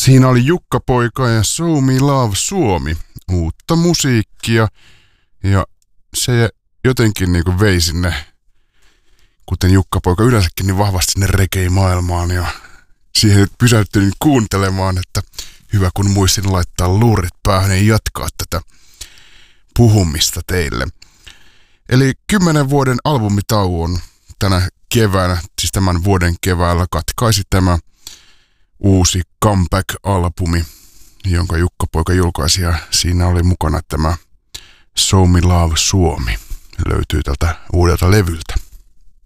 Siinä oli Jukka-poika ja Show Me Love Suomi, uutta musiikkia, ja se jotenkin niin vei sinne, kuten Jukka-poika yleensäkin, niin vahvasti sinne reggae-maailmaan, ja siihen pysäytyin kuuntelemaan, että hyvä kun muistin laittaa luurit päähän ja jatkaa tätä puhumista teille. Eli 10 vuoden albumitauon tänä keväänä, siis tämän vuoden keväällä katkaisi tämä uusi comeback-albumi, jonka Jukka-poika julkaisi, ja siinä oli mukana tämä Show Me Love Suomi. Löytyy tältä uudelta levyltä.